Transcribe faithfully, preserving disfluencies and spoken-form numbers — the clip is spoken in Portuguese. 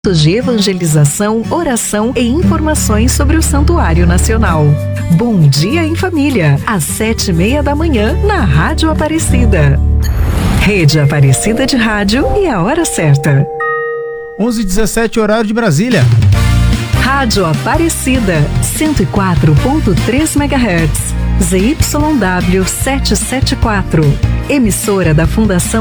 de evangelização, oração e informações sobre o Santuário Nacional. Bom Dia em Família, às sete e meia da manhã, na Rádio Aparecida. Rede Aparecida de Rádio e a hora certa. onze e dezessete, horário de Brasília. Rádio Aparecida, cento e quatro ponto três megahertz, Z Y W setecentos e setenta e quatro. Emissora da Fundação